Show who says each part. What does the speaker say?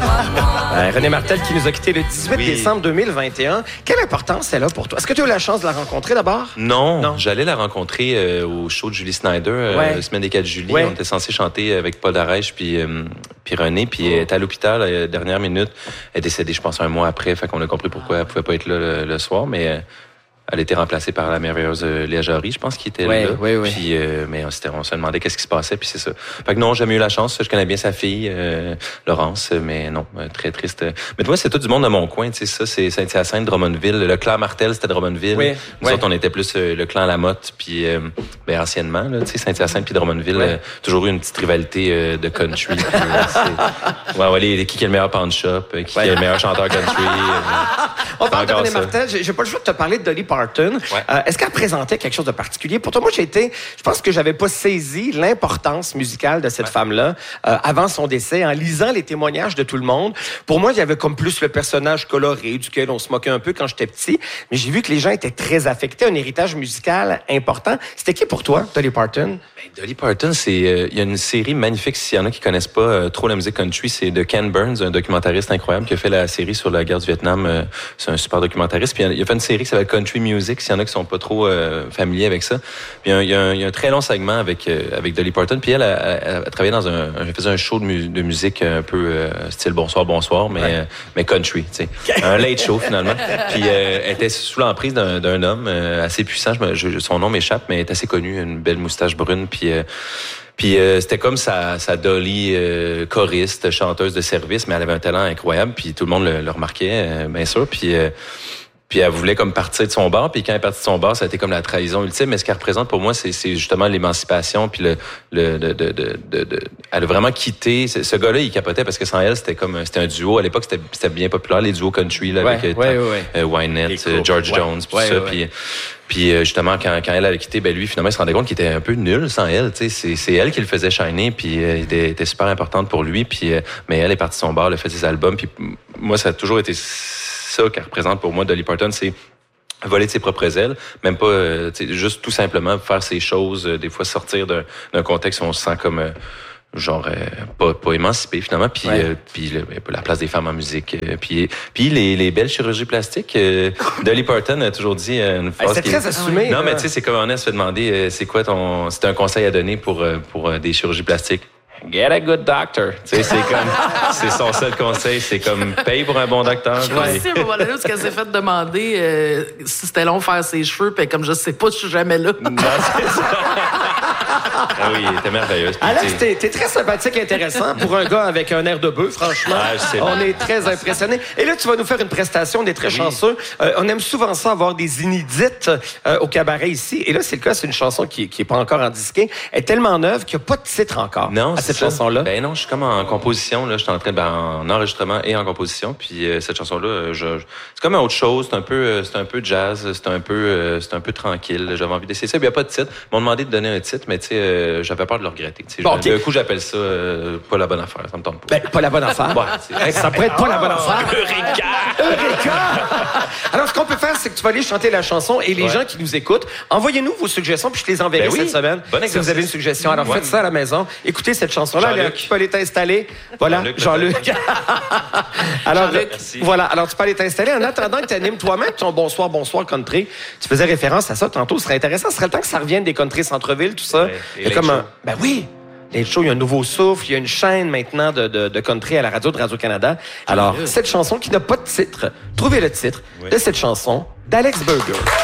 Speaker 1: René Martel qui nous a quittés le 18 décembre 2021. Quelle importance elle a pour toi? Est-ce que tu as eu la chance de la rencontrer d'abord?
Speaker 2: Non. J'allais la rencontrer au show de Julie Snyder, la semaine des 4 juillet. On était censé chanter avec Paul Darèche puis René, puis elle était à l'hôpital dernière minute. Elle est décédée, je pense, un mois après, fait qu'on a compris pourquoi elle pouvait pas être là le soir, mais... Elle a été remplacée par la merveilleuse Léa Jarry, je pense, qui était là.
Speaker 1: Oui.
Speaker 2: Puis, mais on se demandait qu'est-ce qui se passait, puis c'est ça. Fait que non, j'ai jamais eu la chance. Je connais bien sa fille, Laurence, mais non, très triste. Mais tu vois, c'est tout du monde de mon coin, tu sais, ça, c'est Saint-Hyacinthe, Drummondville. Le clan Martel, c'était Drummondville. Nous autres, on était plus le clan Lamotte, puis anciennement, tu sais, Saint-Hyacinthe puis Drummondville, toujours eu une petite rivalité de country. Qui est le meilleur pawn shop, qui est le meilleur chanteur country.
Speaker 1: On parle de René Martel. J'ai pas le choix de te parler de Dolly Parton. Est-ce qu'elle présentait quelque chose de particulier? Pour toi, moi, je pense que j'avais pas saisi l'importance musicale de cette femme-là avant son décès, en lisant les témoignages de tout le monde. Pour moi, il y avait comme plus le personnage coloré, duquel on se moquait un peu quand j'étais petit, mais j'ai vu que les gens étaient très affectés, un héritage musical important. C'était qui pour toi, Dolly Parton?
Speaker 2: Dolly Parton, il y a une série magnifique, s'il y en a qui connaissent pas trop la musique country, c'est de Ken Burns, un documentariste incroyable qui a fait la série sur la guerre du Vietnam. C'est un super documentariste. Puis il a fait une série qui s'appelle Country Music, s'il y en a qui sont pas trop familiers avec ça. Puis il y a un très long segment avec Dolly Parton. Puis elle travaillait elle faisait un show de musique un peu style bonsoir, mais country, tu sais. Un late show finalement. Puis elle était sous l'emprise d'un homme assez puissant. Son nom m'échappe, mais elle est assez connu, une belle moustache brune. Puis c'était comme sa Dolly choriste, chanteuse de service, mais elle avait un talent incroyable, puis tout le monde le remarquait, bien sûr. Puis elle voulait comme partir de son bar, puis quand elle est partie de son bar, ça a été comme la trahison ultime. Mais ce qu'elle représente pour moi, c'est justement l'émancipation, puis elle a vraiment quitté. Ce gars-là, il capotait parce que sans elle, c'était un duo. À l'époque, c'était bien populaire, les duos country, là, avec Wynette, George Jones, tout ça. Puis justement, quand elle avait quitté, lui, finalement, il se rendait compte qu'il était un peu nul sans elle. C'est elle qui le faisait shiner, puis elle était super importante pour lui. Puis mais elle est partie de son bar, elle a fait ses albums. Puis moi, ça a toujours été ça qu'elle représente pour moi, Dolly Parton, c'est voler de ses propres ailes, même pas juste tout simplement faire ses choses, des fois sortir d'un contexte où on se sent comme pas émancipé finalement, puis la place des femmes en musique, puis les belles chirurgies plastiques. Dolly Parton a toujours dit une phrase
Speaker 1: c'est très assumé.
Speaker 2: Non, mais tu sais, c'est comme on se fait demander c'est quoi c'est un conseil à donner pour des chirurgies plastiques. Get a good doctor. Tu sais, c'est son seul conseil. C'est comme, paye pour un bon docteur.
Speaker 3: Je crois aussi, à un moment donné, parce qu'elle s'est fait demander si c'était long de faire ses cheveux, puis comme je sais pas, je suis jamais là.
Speaker 2: Non, c'est ça. Ah oui, elle était merveilleuse.
Speaker 1: Alex, t'es très sympathique et intéressant pour un gars avec un air de bœuf, franchement. On est très impressionnés. Et là, tu vas nous faire une prestation, on est très chanceux. On aime souvent ça, avoir des inédites au cabaret ici. Et là, c'est le cas, c'est une chanson qui est pas encore en disqué. Elle est tellement neuve qu'il n'y a pas de titre encore.
Speaker 2: Non,
Speaker 1: cette chanson-là?
Speaker 2: Ben non, je suis comme en composition, là. Je suis en train en enregistrement et en composition. Puis cette chanson-là, c'est comme autre chose. C'est un peu jazz. C'est un peu tranquille. J'avais envie d'essayer ça. Il n'y a pas de titre. Ils m'ont demandé de donner un titre, mais tu sais, j'avais peur de le regretter. Du coup, j'appelle ça pas la bonne affaire. Ça me tente pas.
Speaker 1: Pas la bonne affaire? Ça pourrait être pas la bonne affaire. Eureka! Alors, ce qu'on peut faire, c'est que tu vas aller chanter la chanson et les gens qui nous écoutent, envoyez-nous vos suggestions puis je les enverrai cette semaine. Si vous avez une suggestion. Alors, faites ça à la maison. Écoutez cette chanson-là. Tu peux aller t'installer. Voilà, Jean-Luc. Alors, voilà. Alors, tu peux aller t'installer. En attendant que tu animes toi-même ton bonsoir country, tu faisais référence à ça tantôt. Ce serait intéressant. Ce serait le temps que ça revienne des country centre-ville, tout ça. Il y a comme ben oui! Les shows, il y a un nouveau souffle. Il y a une chaîne maintenant de country à la radio de Radio-Canada. Alors, cette chanson qui n'a pas de titre, trouvez le titre de cette chanson d'Alex Burger.